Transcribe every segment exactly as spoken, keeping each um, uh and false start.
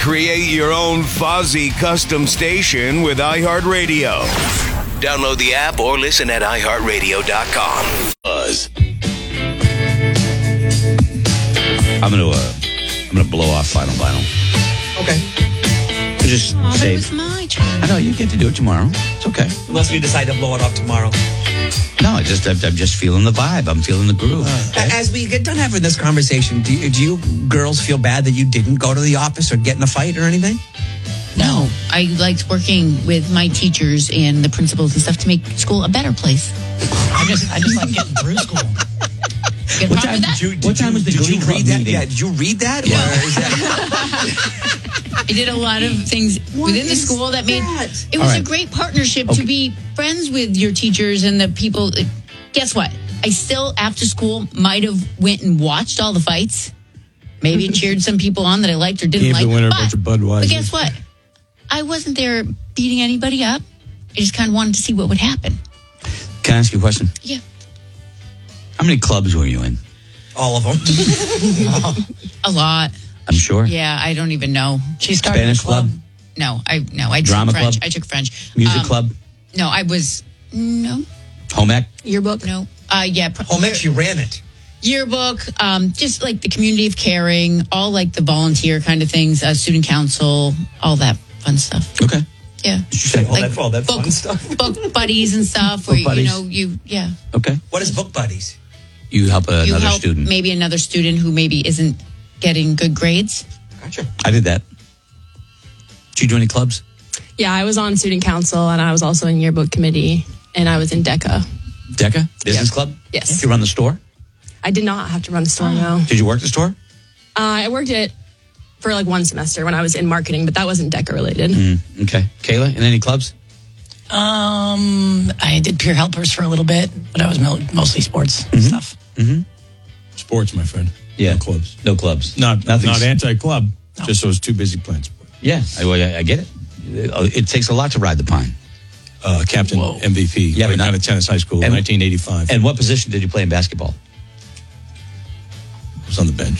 Create your own Fozzie custom station with iHeartRadio. Download the app or listen at i heart radio dot com. Buzz. I'm gonna uh, I'm gonna blow off Final Vinyl. Okay. Just Oh, that say, was my turn. I know you get to do it tomorrow. It's okay. Unless we decide to blow it off tomorrow. No, I just I'm, I'm just feeling the vibe. I'm feeling the groove. Uh, As we get done having this conversation, do you, do you girls feel bad that you didn't go to the office or get in a fight or anything? No, I liked working with my teachers and the principals and stuff to make school a better place. I just, I just like getting through school. Good What problem time with that? Did you, did What time you, was the did Glee you Club read that? meeting? Yeah, did you read that? Yeah. Or is that I did a lot of things within the school that made that? it All was right. a great partnership Okay. to be friends with your teachers and the people. Guess what? I still after school might have went and watched all the fights. Maybe cheered some people on that I liked or didn't Gave like. the winner a but, bunch of Budweiser. but guess what? I wasn't there beating anybody up. I just kind of wanted to see what would happen. Can I ask you a question? Yeah. How many clubs were you in? all of them? A lot. I'm sure. Yeah, I don't even know. She started Spanish a club. club, No, I no, I took Drama French. club? I took French. music Um, club, No, I was no home ec. yearbook. No, uh, yeah, pr- Home ec, she ran it. yearbook. Um, just like the community of caring, all like the volunteer kind of things, uh, student council, all that fun stuff. Okay. Yeah, Did you say All that, all that book, fun stuff. book buddies and stuff. Where Book buddies. you know you yeah Okay. What is Book Buddies? You help another you help student. maybe another student who maybe isn't getting good grades. Gotcha. I did that. Did you do any clubs? Yeah, I was on student council and I was also in yearbook committee and I was in DECA. DECA? Business club? Yes. Did you run the store? I did not have to run the store, no. Did you work the store? Uh, I worked it for like one semester when I was in marketing, but that wasn't DECA related. Mm, okay. Kayla, in any clubs? Um, I did peer helpers for a little bit, but I was mo- mostly sports stuff. Sports, my friend. Yeah. No clubs. No clubs. Not Nothing. not anti-club. Just I was too busy playing sports. Yeah, I, well, I, I get it. It it takes a lot to ride the pine. Uh, Captain Whoa. M V P. Yeah, but right not- out of tennis high school, and- nineteen eighty-five. And what position did you play in basketball? I was on the bench.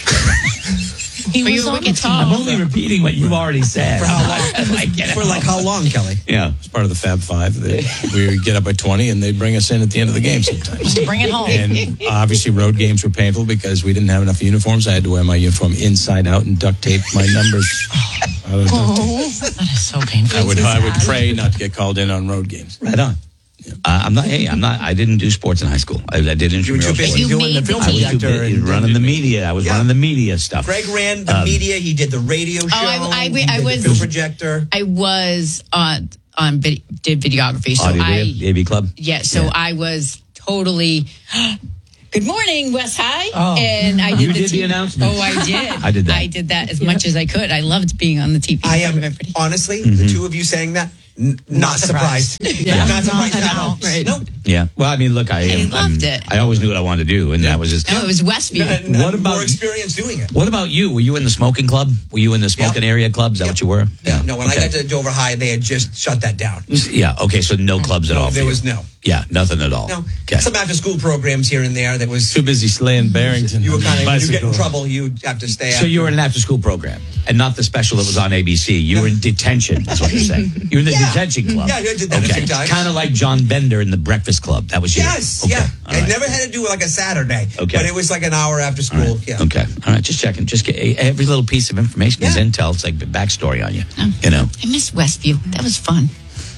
He But you was were on wicked the tall. team. I'm only repeating what you've already said. For how long? I get it. For like how long, Kelly? Yeah. It's part of the Fab Five. They, we would get up by twenty, and they'd bring us in at the end of the game sometimes. Just to bring it home. And obviously, road games were painful because we didn't have enough uniforms. I had to wear my uniform inside out and duct tape my numbers. out of duct tape. That is so painful. I would I would pray not to get called in on road games. Right on. Uh, I'm not. Hey, I'm not. I didn't do sports in high school. I, I did You were too intramural busy sports. You doing the made film the I was too projector. busy and- running the media. I was Yeah. running the media stuff. Greg ran the Um, media. He did the radio show. I- I- he I did was- the film projector. I was on on vid- did videography, so Audio I video, A V Club. yeah, so Yeah. I was totally. Good morning, West High, Oh. and I did You the, did the T V. announcement. Oh, I did. I did that. I did that as much as I could. I loved being on the T V. I in front am of everybody. honestly Mm-hmm. the two of you saying that. N- not surprised. Yeah. Not surprised at all. Right. No. Yeah. Well, I mean, look, I, I am- loved I'm- it. I always knew what I wanted to do, and that was just. No, it was Westview. N- What n- about- more experience doing it? What about you? Were you in the smoking club? Were you in the smoking Yeah. area club? Is that Yeah. what you were? Yeah. No, when Okay. I got to Dover High, they had just shut that down. Yeah. Okay. So no clubs at all. for There you. was no. Yeah. Nothing at all. No. Okay. Some after school programs here and there that was Too busy slaying Barrington. you were kind of on you get in bicycle. trouble, you'd have to stay So after. you were in an after-school program, and not the special that was on A B C. You were in detention. That's what you're saying. You were in the Yeah. detention club. Yeah, I did that a okay. few times. Kind of like John Bender in the Breakfast Club. That was you. Yes, Okay. yeah. All It right. never had to do with like a Saturday. Okay. But it was like an hour after All school. right. Yeah. Okay. All right. Just checking. Just get every little piece of information is Yeah. intel. It's like the backstory on you. Oh. You know. I miss Westview. That was fun.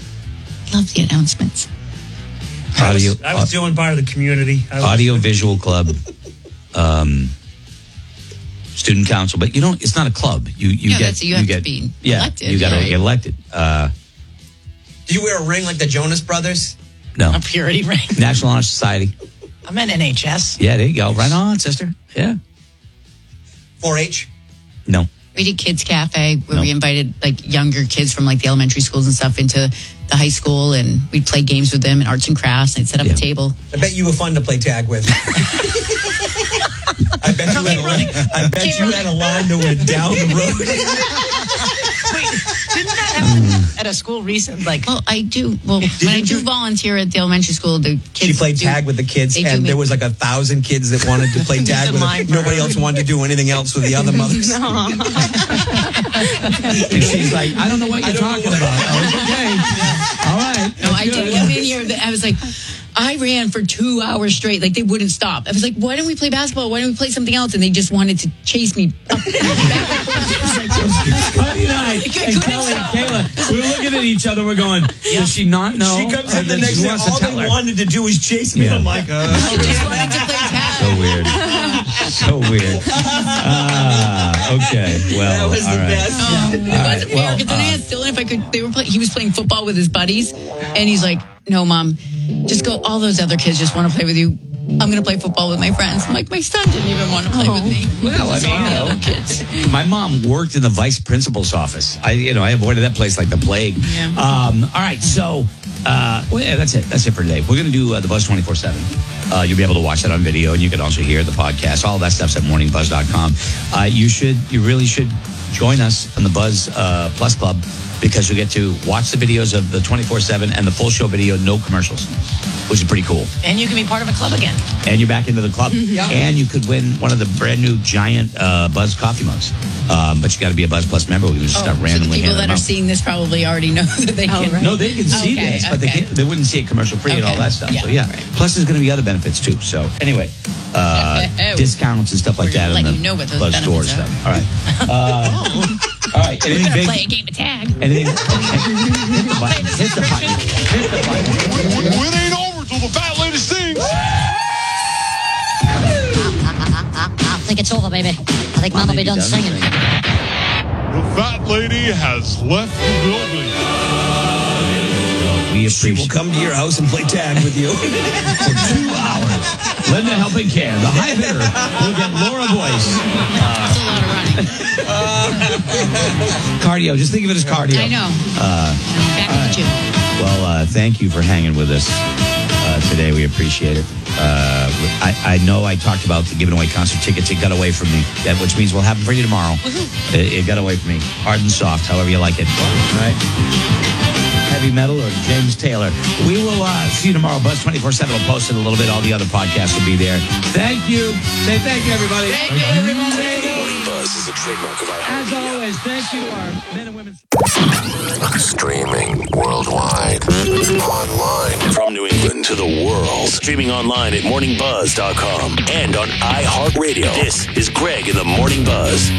Love the announcements. I was, Audio. I was doing part of the community. I was, Audio Visual Club, um, Student Council, but you don't. It's not a club. You you No, get that's- you have to get be yeah. elected, You got to yeah. get elected. Uh, Do you wear a ring like the Jonas Brothers? no, A purity ring. National Honor Society. I'm in N H S. Yeah, there you go. Right on, sister. Yeah. four H? No. We did Kids Cafe where No. we invited like younger kids from like the elementary schools and stuff into the high school, and we'd play games with them and arts and crafts. And I'd set up Yeah. a table. I bet you were fun to play tag with. I bet you had a line, I bet Keep you had a line that went down the road. Wait, didn't that happen at a school recent? Like, Well, I do. Well, when I you do do- volunteer at the elementary school, the kids She played do- tag with the kids, they do and make- there was like a thousand kids that wanted to play tag The with her. line for Nobody her. else wanted to do anything else with the other mothers. that's And she's like, I don't know what you're talking about. I was okay. All right. No, I did come in here. I was like, I ran for two hours straight. Like, they wouldn't stop. I was like, why don't we play basketball? Why don't we play something else? And they just wanted to chase me up. Buddy and I, and Kelly, Kayla, we were looking at each other. We're going, does she not know? She comes Or in the that next she day. wants to All tell they her? wanted to do was chase me. Yeah. I'm like, uh. I just wanted to play tag. So weird. So weird. Ah, okay. Well, That was all the right. best. Um, it All wasn't right, well, fair because then I asked Dylan if I could. They were play, he was playing football with his buddies, and he's like, "No, Mom, just go. All those other kids just want to play with you. I'm going to play football with my friends." I'm like, my son didn't even want to play with me. Well, I Just all mean, the you know, other kids. my mom worked in the vice principal's office. I, you know, I avoided that place like the plague. Yeah. Um, all right, so uh, well, yeah, that's it. That's it for today. We're going to do uh, the Buzz twenty-four seven. Uh, you'll be able to watch that on video, and you can also hear the podcast. All of that stuff's at morning buzz dot com. Uh, you should, you really should join us on the Buzz uh, Plus Club, because you'll get to watch the videos of the twenty-four seven and the full show video, no commercials, which is pretty cool. And you can be part of a club again. And you're back into the club. And you could win one of the brand new giant uh, Buzz coffee mugs. Um, but you got to be a Buzz Plus member. We can just Oh, start so the randomly people handing that them are out. seeing this probably already know that they can. right. No, they can see Okay, this, but they okay. can't, they wouldn't see it commercial free and all Okay. that stuff. Yeah, so yeah. right. Plus, there's going to be other benefits too. So anyway, uh, discounts and stuff like We're that gonna in let the you know what those Buzz store benefits stuff. are. All right. Uh, all right. We're Anything gonna big? play a game of tag. Anything? Hit the button. Hit the button. Hit the button. It ain't over till the fat lady sings. I think it's over, baby. I think Mom will be done singing. The fat lady has left the building. We She will appreciate come to your house and play tag with you. for two hours. Linda Helping Care, the high hitter, will get Laura Boyce. That's a lot of running. Cardio. Just think of it as cardio. I know. Uh, Back to the gym. well, uh, thank you for hanging with us uh, today. We appreciate it. Uh, I, I know I talked about the giving away concert tickets. It got away from me, that, which means we'll have them for you tomorrow. It, it got away from me. Hard and soft, however you like it. All right. Heavy metal or James Taylor. We will uh, see you tomorrow. Buzz twenty-four seven will post it a little bit. All the other podcasts will be there. Thank you. Say thank you, everybody. Thank you, everybody. Morning Buzz is a trademark of As always, thank you, our men and women. Streaming worldwide. Online. From New England to the world. Streaming online at morning buzz dot com and on iHeartRadio. This is Greg in the Morning Buzz.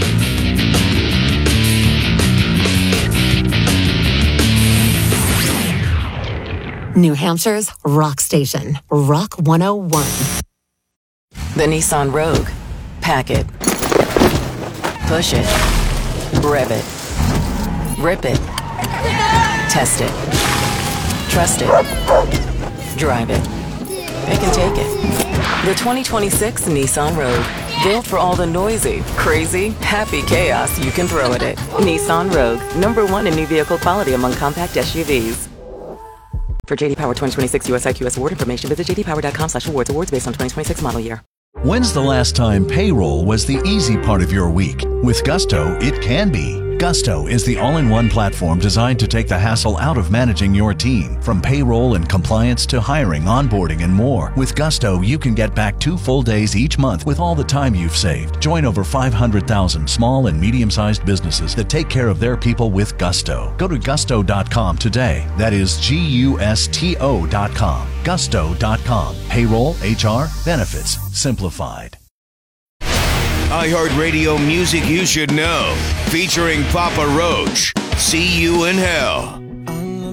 New Hampshire's rock station, Rock one oh one. The Nissan Rogue. Pack it. Push it. Rev it. Rip it. Test it. Trust it. Drive it. Pick and take it. The twenty twenty-six Nissan Rogue. Built for all the noisy, crazy, happy chaos you can throw at it. Nissan Rogue. Number one in new vehicle quality among compact S U Vs. For J D Power twenty twenty-six U S I Q S award information, visit j d power dot com slash awards. Awards based on twenty twenty-six model year. When's the last time payroll was the easy part of your week? With Gusto, it can be. Gusto is the all-in-one platform designed to take the hassle out of managing your team. From payroll and compliance to hiring, onboarding, and more. With Gusto, you can get back two full days each month with all the time you've saved. Join over five hundred thousand small and medium-sized businesses that take care of their people with Gusto. Go to gusto dot com today. That is G U S T O dot com. gusto dot com. Payroll, H R, benefits, simplified. iHeartRadio music you should know. Featuring Papa Roach. See You in Hell.